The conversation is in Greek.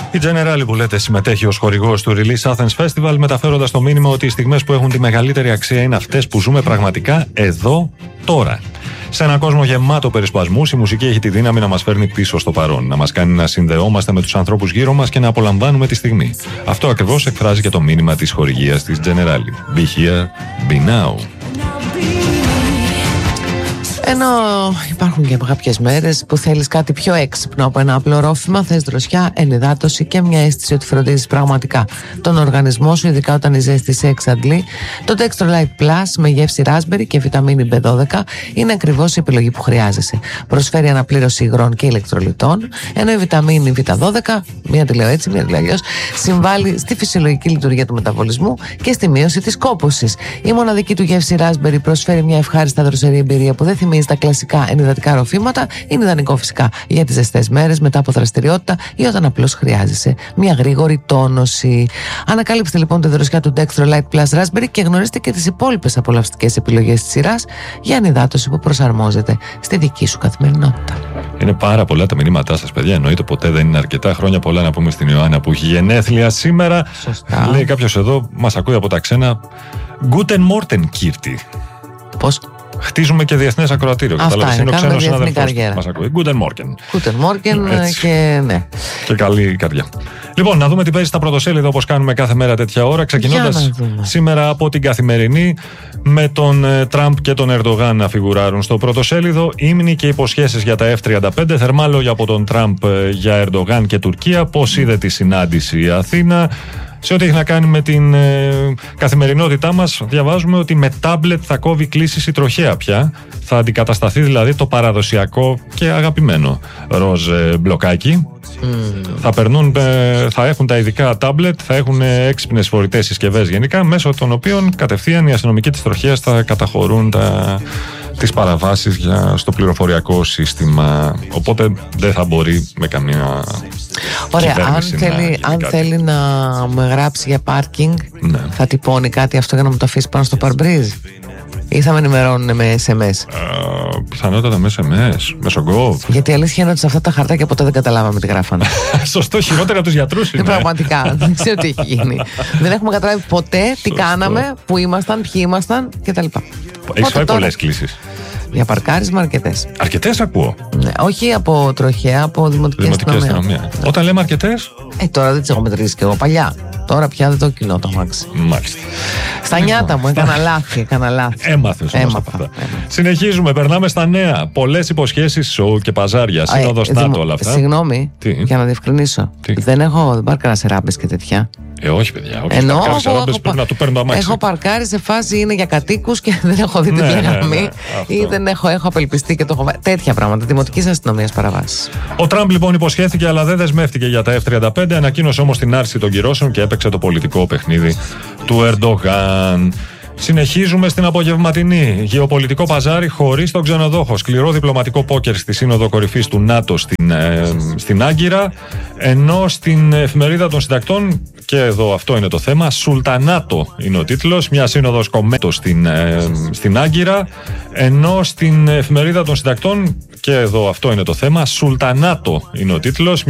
Η Generali που λέτε συμμετέχει ως χορηγός του Release Athens Festival, μεταφέροντας το μήνυμα ότι οι στιγμές που έχουν τη μεγαλύτερη αξία είναι αυτές που ζούμε πραγματικά εδώ, τώρα. Σε έναν κόσμο γεμάτο περισπασμούς, η μουσική έχει τη δύναμη να μας φέρνει πίσω στο παρόν, να μας κάνει να συνδεόμαστε με τους ανθρώπους γύρω μας και να απολαμβάνουμε τη στιγμή. Αυτό ακριβώς εκφράζει και το μήνυμα της χορηγίας της Generali. Be here, be now. Ενώ υπάρχουν και κάποιες μέρες που θέλεις κάτι πιο έξυπνο από ένα απλό ρόφημα, θες δροσιά, ενυδάτωση και μια αίσθηση ότι φροντίζεις πραγματικά τον οργανισμό σου, ειδικά όταν η ζέστη σε εξαντλεί, το Dextro Light Plus με γεύση raspberry και βιταμίνη B12 είναι ακριβώς η επιλογή που χρειάζεσαι. Προσφέρει αναπλήρωση υγρών και ηλεκτρολιτών, ενώ η βιταμίνη B12, μία τη λέω έτσι, μία τη λέω αλλιώς, συμβάλλει στη φυσιολογική λειτουργία του μεταβολισμού και στη μείωση της κόπωσης. Η μοναδική του γεύση raspberry προσφέρει μια ευχάριστα δροσερή εμπειρία που δεν θυμίζει τα κλασικά ενυδατικά ροφήματα. Είναι ιδανικό φυσικά για τις ζεστές μέρες μετά από δραστηριότητα ή όταν απλώς χρειάζεσαι μια γρήγορη τόνωση. Ανακάλυψτε λοιπόν τη δροσιά του Dextro Light Plus Raspberry και γνωρίστε και τις υπόλοιπες απολαυστικές επιλογές της σειράς για ενυδάτωση που προσαρμόζεται στη δική σου καθημερινότητα. Είναι πάρα πολλά τα μηνύματά σας, παιδιά. Εννοείται ποτέ δεν είναι αρκετά. Χρόνια πολλά να πούμε στην Ιωάννα που έχει γενέθλια σήμερα. Σωστά. Λέει κάποιος εδώ, μας ακούει από τα ξένα. Guten Morgen, Kirti. Πώς? Χτίζουμε και διεθνές ακροατήριο. Αυτά είναι, κάνουμε διεθνή καριέρα. Μας ακούει. Guten Morgen. Guten Morgen και ναι. Και καλή καρδιά. Λοιπόν, να δούμε τι παίζει στα πρωτοσέλιδα όπως κάνουμε κάθε μέρα τέτοια ώρα. Ξεκινώντας σήμερα από την Καθημερινή, με τον Τραμπ και τον Ερντογάν να φιγουράρουν στο πρωτοσέλιδο. Ύμνοι και υποσχέσεις για τα F-35. Θερμά λόγια από τον Τραμπ για Ερντογάν και Τουρκία. Πώς είδε τη συνάντηση η Αθήνα. Σε ό,τι έχει να κάνει με την καθημερινότητά μας, διαβάζουμε ότι με τάμπλετ θα κόβει κλήσεις η τροχέα πια. Θα αντικατασταθεί δηλαδή το παραδοσιακό και αγαπημένο ροζ μπλοκάκι. Θα έχουν τα ειδικά τάμπλετ, θα έχουν έξυπνες φορητές συσκευές γενικά, μέσω των οποίων κατευθείαν οι αστυνομικοί της τροχέας θα καταχωρούν τις παραβάσεις στο πληροφοριακό σύστημα. Οπότε δεν θα μπορεί με καμία... Ωραία, αν θέλει να με γράψει για πάρκινγκ, ναι, θα τυπώνει κάτι αυτό για να μου το αφήσει πάνω στο παρμπρίζ ή θα με ενημερώνουν με SMS? Πιθανότατα με SMS, μέσω Gov. Γιατί η αλήθεια είναι ότι σε αυτά τα χαρτάκια ποτέ δεν καταλάβαμε τι γράφανε. Σωστό, χειρότερα από τους γιατρούς είναι. Πραγματικά, δεν ξέρω τι έχει γίνει. Δεν έχουμε καταλάβει ποτέ τι κάναμε, που ήμασταν, ποιοι ήμασταν κτλ. Έχεις φάει πολλές κλήσεις? Για παρκάρισμα αρκετές. Αρκετές ακούω. Ναι, όχι από τροχέα, από δημοτική αστυνομία. Όταν λέμε αρκετές. Τώρα δεν τις έχω μετρήσει κι εγώ. Παλιά. Τώρα πια δεν το κοινό το αμάξι. Μάλιστα. Στα νιάτα μου, έκανα λάθη. Έμαθες όμως από αυτά. Συνεχίζουμε, περνάμε στα νέα. Πολλές υποσχέσεις, σοου και παζάρια. Σύνοδος ΝΑΤΟ, όλα αυτά. Συγγνώμη, για να διευκρινίσω. Δεν πάρκαρα σε ράμπες και τέτοια. Όχι, παιδιά. Πρέπει να του παίρνω το αμάξι. Έχω παρκάρει σε φάση είναι για κατοίκους και δεν έχω δει την γραμμή. Ή δεν έχω απελπιστεί και το έχω. Τέτοια πράγματα. Δημοτικής αστυνομίας παραβάσεις. Ο Τραμπ λοιπόν υποσχέθηκε, αλλά δεν δεσμεύτηκε για τα F-35. Ανακοίνωσε όμως την άρση των κυρώσεων και έπαιξε το πολιτικό παιχνίδι του Ερντογάν. Συνεχίζουμε στην απογευματινή. Γεωπολιτικό παζάρι χωρίς τον ξενοδόχο. Σκληρό διπλωματικό πόκερ στη Σύνοδο Κορυφής του ΝΑΤΟ στην Άγκυρα. Ενώ στην Εφημερίδα των Συντακτών, και εδώ αυτό είναι το θέμα, Σουλτανάτο είναι ο τίτλος. Μια σύνοδος κομμέτο στην Άγκυρα. Ενώ στην Εφημερίδα των Συντακτών, και εδώ αυτό είναι το θέμα, Σουλτανάτο είναι ο τίτλος.